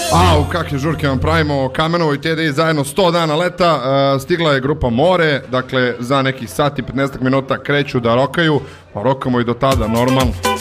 Kakve žurke vam pravimo, Kamenovo i TDI zajedno 100 dana leta, stigla je grupa More, dakle za nekih sat i 15 minuta kreću da rokaju, pa rokamo i do tada normalno.